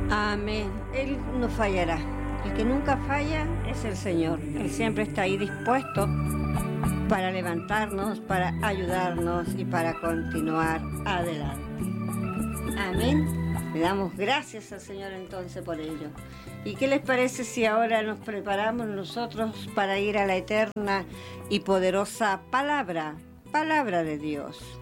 Amén. Él no fallará. El que nunca falla es el Señor. Él siempre está ahí dispuesto para levantarnos, para ayudarnos y para continuar adelante. Amén. Le damos gracias al Señor entonces por ello. ¿Y qué les parece si ahora nos preparamos nosotros para ir a la eterna y poderosa palabra de Dios?